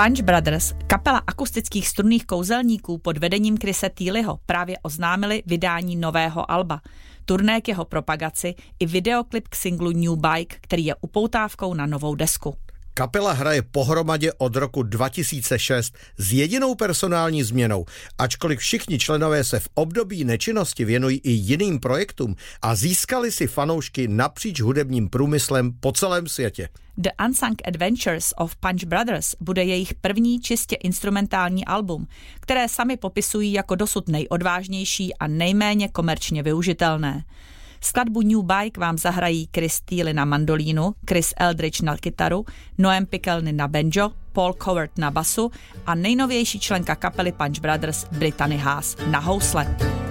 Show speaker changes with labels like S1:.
S1: Punch Brothers, kapela akustických strunných kouzelníků pod vedením Chrise Thillyho, právě oznámili vydání nového alba. Turné k jeho propagaci i videoklip k singlu New Bike, který je upoutávkou na novou desku.
S2: Kapela hraje pohromadě od roku 2006 s jedinou personální změnou, ačkoliv všichni členové se v období nečinnosti věnují i jiným projektům a získali si fanoušky napříč hudebním průmyslem po celém světě.
S1: The Unsung Adventures of Punch Brothers bude jejich první čistě instrumentální album, které sami popisují jako dosud nejodvážnější a nejméně komerčně využitelné. Skladbu New Bike vám zahrají Chris Thilly na mandolínu, Chris Eldridge na kytaru, Noam Pikelny na banjo, Paul Coward na basu a nejnovější členka kapely Punch Brothers Brittany Haas na housle.